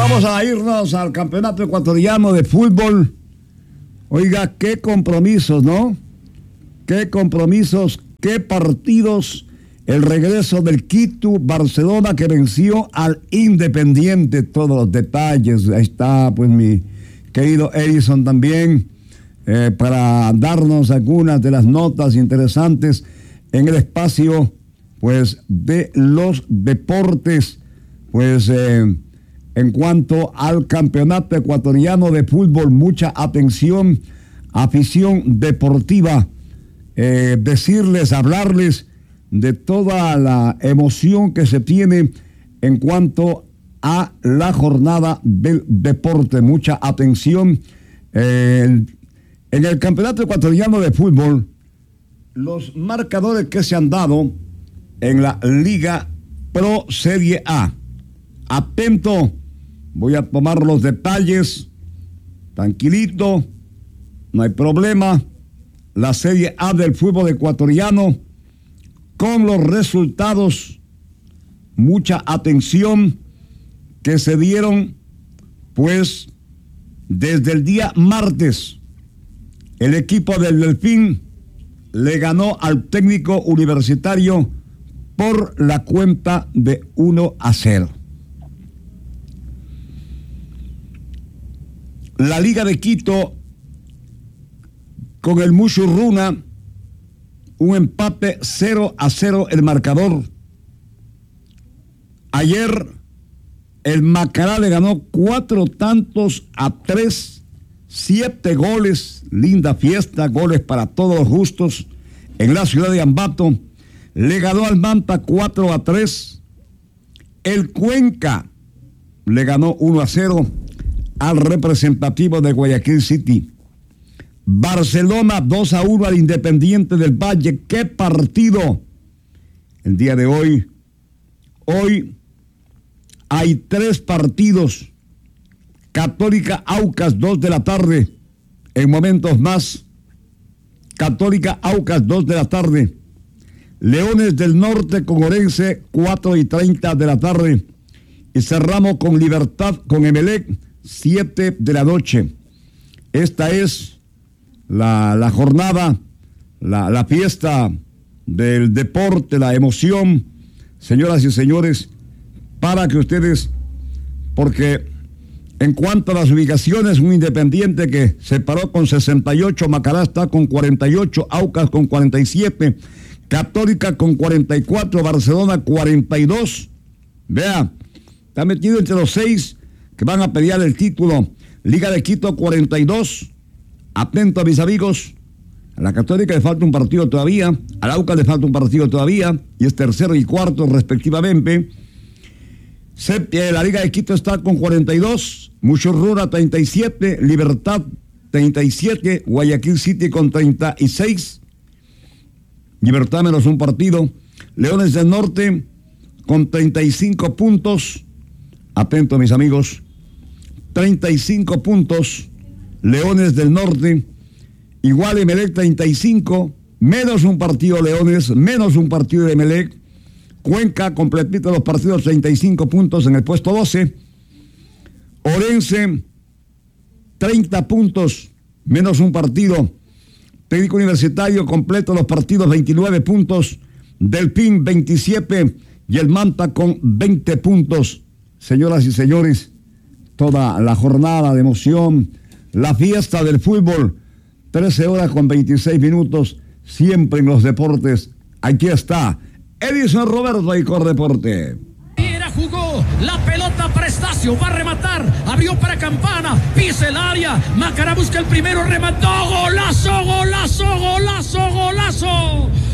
Vamos a irnos al campeonato ecuatoriano de fútbol. Oiga, qué compromisos, ¿no? Qué compromisos, qué partidos. El regreso del Quito, Barcelona, que venció al Independiente. Todos los detalles. Ahí está, pues, mi querido Edison también, para darnos algunas de las notas interesantes en el espacio, pues, de los deportes. Pues, en cuanto al campeonato ecuatoriano de fútbol, mucha atención, afición deportiva. Decirles, hablarles de toda la emoción que se tiene en cuanto a la jornada del deporte. Mucha atención. En el campeonato ecuatoriano de fútbol, los marcadores que se han dado en la Liga Pro Serie A. Atento, voy a tomar los detalles. Tranquilito, no hay problema. La Serie A del fútbol ecuatoriano, con los resultados, mucha atención, que se dieron, pues, desde el día martes. El equipo del Delfín le ganó al técnico Universitario por la cuenta de 1-0. La Liga de Quito, con el Mushurruna, un empate 0-0 el marcador. Ayer el Macará le ganó 4-3, 7 goles, linda fiesta, goles para todos los gustos en la ciudad de Ambato. Le ganó al Manta 4-3. El Cuenca le ganó 1-0 al representativo de Guayaquil City. Barcelona 2-1 al Independiente del Valle. ¡Qué partido! El día de hoy hay 3 partidos. Católica Aucas, 2 de la tarde. En momentos más, Católica Aucas, 2 de la tarde. Leones del Norte con Orense, 4:30 de la tarde. Y cerramos con Libertad con Emelec, 7 de la noche. Esta es la jornada, la fiesta del deporte, la emoción, señoras y señores, para que ustedes, porque en cuanto a las ubicaciones, un Independiente que se paró con 68, Macará está con 48, Aucas con 47, Católica con 44, Barcelona 42. Vea, está metido entre los 6 que van a pelear el título. Liga de Quito 42. Atento a mis amigos, a la Católica le falta un partido todavía, a la Aucas le falta un partido todavía, y es tercero y cuarto respectivamente. La Liga de Quito está con 42, Mushurruna 37, Libertad 37, Guayaquil City con 36, Libertad menos un partido, Leones del Norte con 35 puntos, atento a mis amigos, 35 puntos, Leones del Norte, igual Emelec 35, menos un partido Leones, menos un partido de Emelec. Cuenca completito los partidos, 35 puntos en el puesto 12. Orense 30 puntos, menos un partido. Técnico Universitario completo los partidos, 29 puntos. Delfín 27 y el Manta con 20 puntos. Señoras y señores, toda la jornada de emoción, la fiesta del fútbol, 13 horas con 26 minutos, siempre en los deportes. Aquí está Edison Roberto y Cordeporte. Jugó la pelota para Estacio, va a rematar, abrió para Campana, pisa el área, Macará busca el primero, remató, golazo, golazo, golazo, golazo.